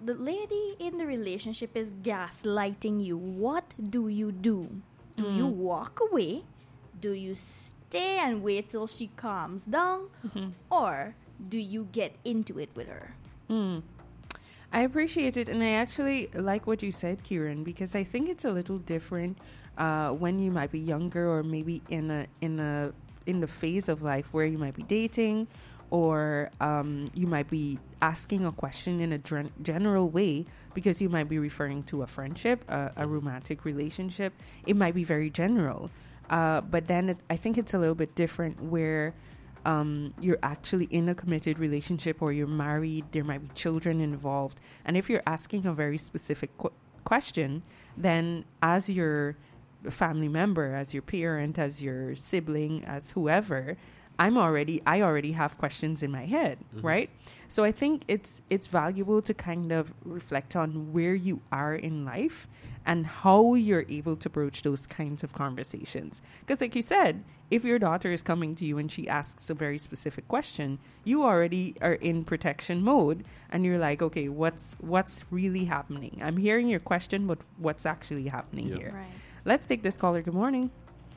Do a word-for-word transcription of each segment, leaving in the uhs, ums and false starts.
the lady in the relationship is gaslighting you, what do you do? Do mm. you walk away? Do you stay and wait till she calms down? Mm-hmm. Or do you get into it with her? Mm. I appreciate it, and I actually like what you said, Kieran, because I think it's a little different uh, when you might be younger, or maybe in a in a in the phase of life where you might be dating, or um, you might be asking a question in a gen- general way because you might be referring to a friendship, a, a romantic relationship. It might be very general, uh, but then it, I think it's a little bit different where Um, you're actually in a committed relationship, or you're married, there might be children involved. And if you're asking a very specific qu- question, then as your family member, as your parent, as your sibling, as whoever, I'm already, I already have questions in my head, mm-hmm. right? So I think it's, it's valuable to kind of reflect on where you are in life and how you're able to broach those kinds of conversations. Because like you said, if your daughter is coming to you and she asks a very specific question, you already are in protection mode, and you're like, okay, what's what's really happening? I'm hearing your question, but what's actually happening yeah. here? Right. Let's take this caller. Good morning.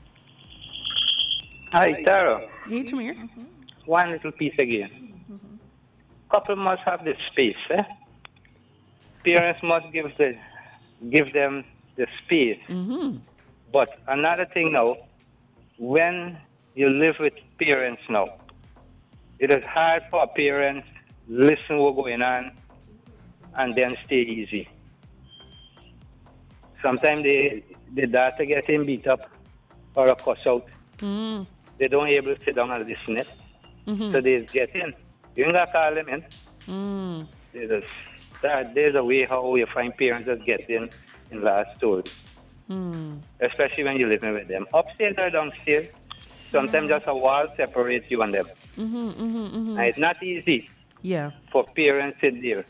Hi, Tara. Hey, Jameer. Mm-hmm. One little piece again. Mm-hmm. Couple must have the space, eh? Parents must give the give them the space. Mm-hmm. But another thing now, when you live with parents now, it is hard for a parent listen what's going on and then stay easy. Sometimes they, the daughter getting beat up or a cuss out. Mm. They don't able to sit down and listen it. Mm-hmm. So they get in. You ain't got to call them in. Mm. There's, a, there's a way how you find parents that get in in last stories. Mm. Especially when you're living with them. Upstairs or downstairs, sometimes yeah. just a wall separates you and them. Mm-hmm, mm-hmm, mm-hmm. And it's not easy yeah. for parents to sit there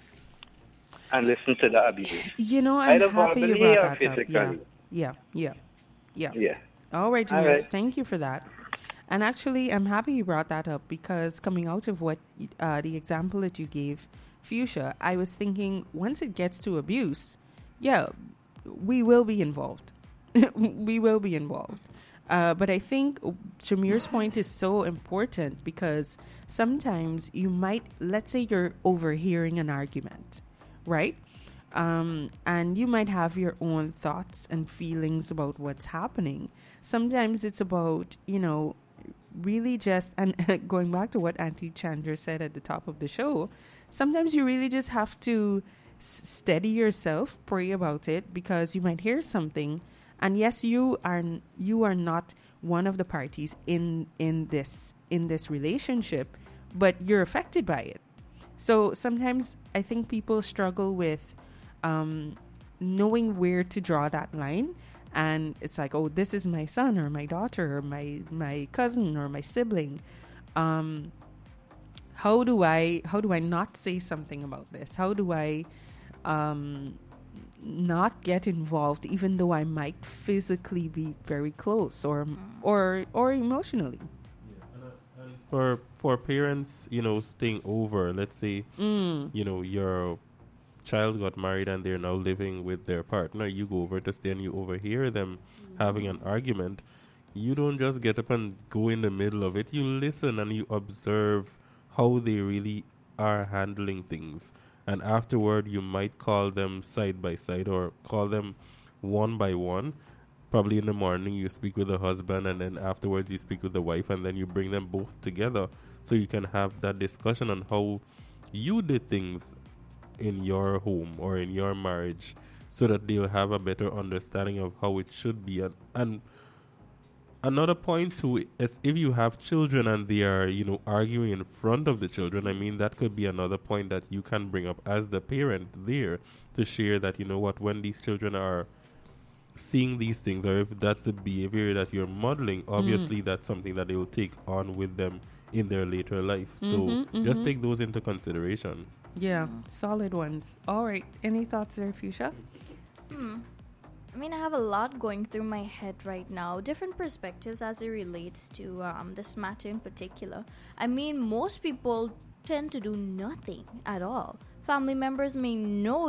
and listen to the abuse. You know, I'm happy you brought that up. Yeah. yeah, yeah, yeah. Yeah. All right, Jamil. Right. Thank you for that. And actually, I'm happy you brought that up, because coming out of what uh, the example that you gave, Fuchsia, I was thinking once it gets to abuse, yeah, we will be involved. we will be involved. Uh, but I think Jameer's point is so important, because sometimes you might, let's say you're overhearing an argument, right? Um, and you might have your own thoughts and feelings about what's happening. Sometimes it's about, you know, really just, and going back to what Auntie Chandra said at the top of the show, sometimes you really just have to s- steady yourself, pray about it, because you might hear something. And yes, you are you are not one of the parties in in this in this relationship, but you're affected by it. So sometimes I think people struggle with um, knowing where to draw that line, and it's like, oh, this is my son or my daughter or my my cousin or my sibling. Um, how do I how do I not say something about this? How do I um, not get involved, even though I might physically be very close or mm. or or emotionally? Yeah. And, and for for parents, you know, staying over, let's say, mm. you know, your child got married and they're now living with their partner. You go over to stay and you overhear them mm. having an argument. You don't just get up and go in the middle of it. You listen and you observe how they really are handling things. And afterward, you might call them side by side or call them one by one. Probably in the morning, you speak with the husband, and then afterwards, you speak with the wife, and then you bring them both together so you can have that discussion on how you did things in your home or in your marriage, so that they'll have a better understanding of how it should be. And, and another point too is if you have children and they are, you know, arguing in front of the children, I mean, that could be another point that you can bring up as the parent there to share that, you know what, when these children are seeing these things, or if that's the behavior that you're modeling, obviously mm. that's something that they will take on with them in their later life. Mm-hmm, so mm-hmm. just take those into consideration. Yeah, mm. solid ones. All right. Any thoughts there, Fuchsia? Hmm. I mean, I have a lot going through my head right now. Different perspectives as it relates to um, this matter in particular. I mean, most people tend to do nothing at all. Family members may know